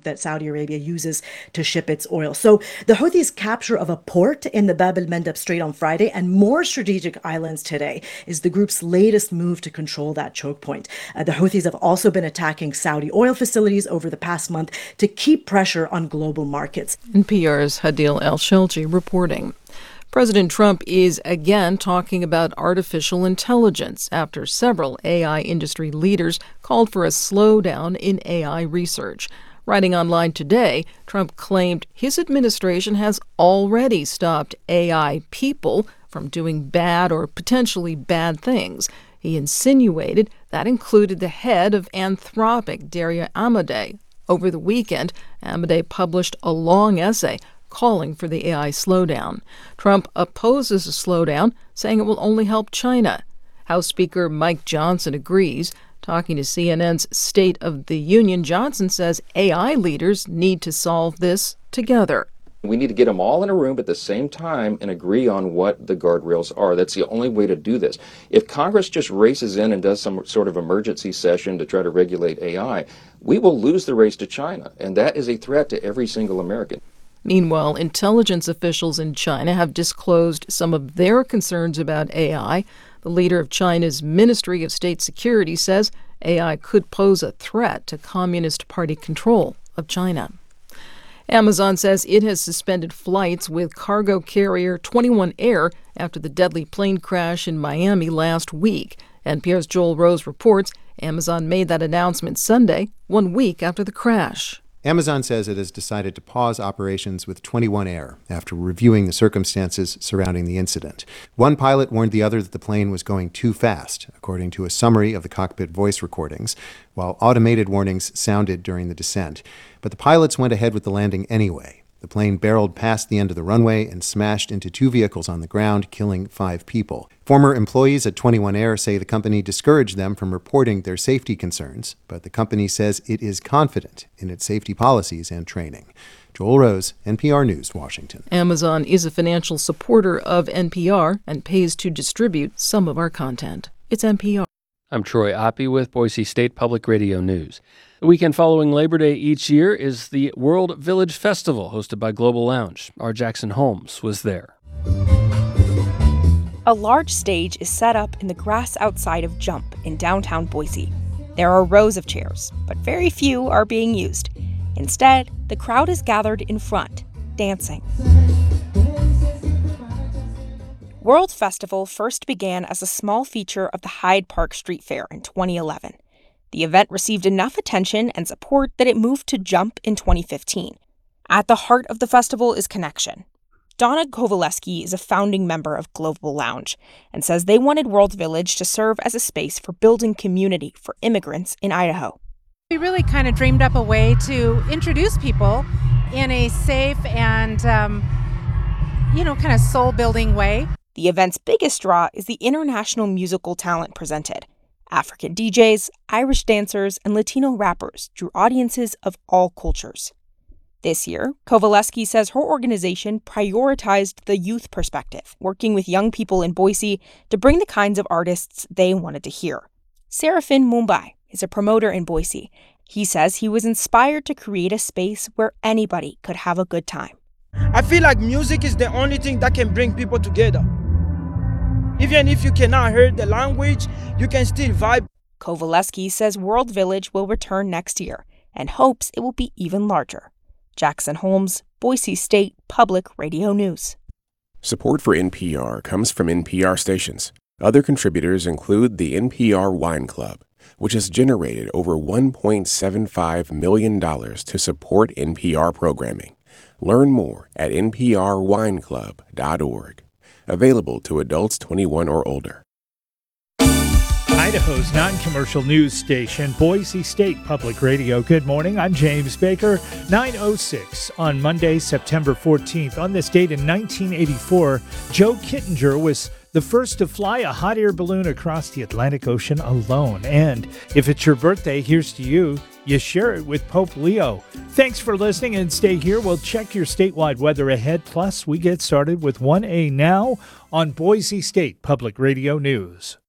that Saudi Arabia uses to ship its oil. So the Houthis' capture of a port in the Bab el-Mandeb Strait on Friday and more strategic islands today is the group's latest move to control that choke point. The Houthis have also been attacking Saudi oil facilities over the past month to keep pressure on global markets. NPR's Hadil El-Shelji reporting. President Trump is again talking about artificial intelligence after several AI industry leaders called for a slowdown in AI research. Writing online today, Trump claimed his administration has already stopped AI people from doing bad or potentially bad things. He insinuated that included the head of Anthropic, Daria Amodei. Over the weekend, Amodei published a long essay calling for the AI slowdown. Trump opposes a slowdown, saying it will only help China. House Speaker Mike Johnson agrees. Talking to CNN's State of the Union, Johnson says AI leaders need to solve this together. We need to get them all in a room at the same time and agree on what the guardrails are. That's the only way to do this. If Congress just races in and does some sort of emergency session to try to regulate AI, we will lose the race to China, and that is a threat to every single American. Meanwhile, intelligence officials in China have disclosed some of their concerns about AI. The leader of China's Ministry of State Security says AI could pose a threat to Communist Party control of China. Amazon says it has suspended flights with cargo carrier 21 Air after the deadly plane crash in Miami last week. NPR's Joel Rose reports Amazon made that announcement Sunday, 1 week after the crash. Amazon says it has decided to pause operations with 21 Air after reviewing the circumstances surrounding the incident. One pilot warned the other that the plane was going too fast, according to a summary of the cockpit voice recordings, while automated warnings sounded during the descent. But the pilots went ahead with the landing anyway. The plane barreled past the end of the runway and smashed into 2 vehicles on the ground, killing 5 people. Former employees at 21 Air say the company discouraged them from reporting their safety concerns, but the company says it is confident in its safety policies and training. Joel Rose, NPR News, Washington. Amazon is a financial supporter of NPR and pays to distribute some of our content. It's NPR. I'm Troy Oppie with Boise State Public Radio News. The weekend following Labor Day each year is the World Village Festival, hosted by Global Lounge. Our Jackson Holmes was there. A large stage is set up in the grass outside of Jump in downtown Boise. There are rows of chairs, but very few are being used. Instead, the crowd is gathered in front, dancing. World Festival first began as a small feature of the Hyde Park Street Fair in 2011. The event received enough attention and support that it moved to Jump in 2015. At the heart of the festival is connection. Donna Kovaleski is a founding member of Global Lounge and says they wanted World Village to serve as a space for building community for immigrants in Idaho. We really kind of dreamed up a way to introduce people in a safe and, kind of soul-building way. The event's biggest draw is the international musical talent presented. African DJs, Irish dancers, and Latino rappers drew audiences of all cultures. This year, Kovaleski says her organization prioritized the youth perspective, working with young people in Boise to bring the kinds of artists they wanted to hear. Serafin Mumbai is a promoter in Boise. He says he was inspired to create a space where anybody could have a good time. I feel like music is the only thing that can bring people together. Even if you cannot hear the language, you can still vibe. Kovaleski says World Village will return next year and hopes it will be even larger. Jackson Holmes, Boise State Public Radio News. Support for NPR comes from NPR stations. Other contributors include the NPR Wine Club, which has generated over $1.75 million to support NPR programming. Learn more at nprwineclub.org. Available to adults 21 or older. Idaho's non-commercial news station, Boise State Public Radio. Good morning. I'm James Baker. 9:06 on Monday, September 14th. On this date in 1984, Joe Kittinger was the first to fly a hot air balloon across the Atlantic Ocean alone. And if it's your birthday, here's to you. You share it with Pope Leo. Thanks for listening and stay here. We'll check your statewide weather ahead. Plus, we get started with 1A now on Boise State Public Radio News.